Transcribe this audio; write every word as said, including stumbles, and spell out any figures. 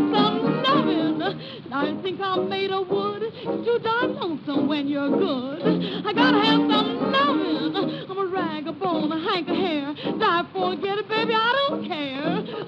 need some loving. Now you think I'm made of wood? You darn lonesome when you're good. I gotta have some loving. I'm a rag, a bone, a hank of hair. Die for it, get it, baby, I don't care.